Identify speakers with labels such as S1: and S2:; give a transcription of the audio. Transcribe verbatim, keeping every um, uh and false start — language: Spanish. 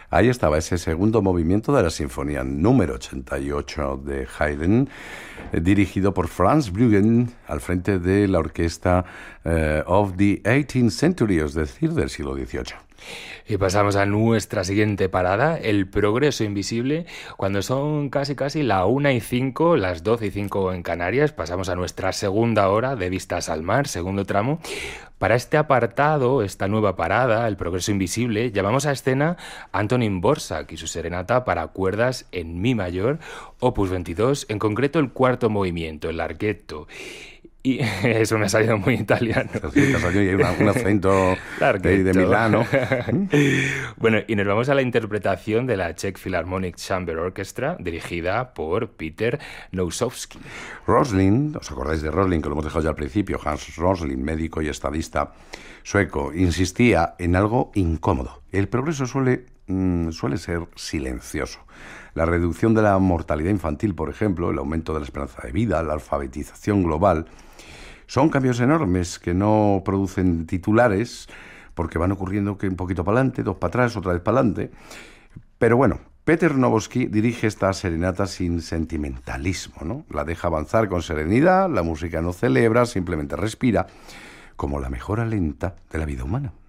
S1: Ahí estaba ese segundo movimiento de la Sinfonía número ochenta y ocho de Haydn, eh, dirigido por Franz Bruggen, al frente de la orquesta eh, of the eighteenth century, es decir, del siglo dieciocho.
S2: Y pasamos a nuestra siguiente parada, el progreso invisible. Cuando son casi casi la una y cinco, las doce y cinco en Canarias, pasamos a nuestra segunda hora de Vistas al Mar, segundo tramo. Para este apartado, esta nueva parada, el progreso invisible, llamamos a escena a Antonín Dvořák y su serenata para cuerdas en mi mayor, opus veintidós, en concreto el cuarto movimiento, el larghetto. Y eso me ha salido muy italiano.
S1: Sí, te ha salido un, un acento de, de Milano.
S2: Bueno, y nos vamos a la interpretación de la Czech Philharmonic Chamber Orchestra, dirigida por Peter Nosowski.
S1: Rosling, ¿os acordáis de Rosling, que lo hemos dejado ya al principio? Hans Rosling, médico y estadista sueco, insistía en algo incómodo. El progreso suele, mmm, suele ser silencioso. La reducción de la mortalidad infantil, por ejemplo, el aumento de la esperanza de vida, la alfabetización global, son cambios enormes que no producen titulares porque van ocurriendo que un poquito para adelante, dos para atrás, otra vez para adelante. Pero bueno, Peter Nosowski dirige esta serenata sin sentimentalismo, ¿no? La deja avanzar con serenidad, la música no celebra, simplemente respira, como la mejora lenta de la vida humana.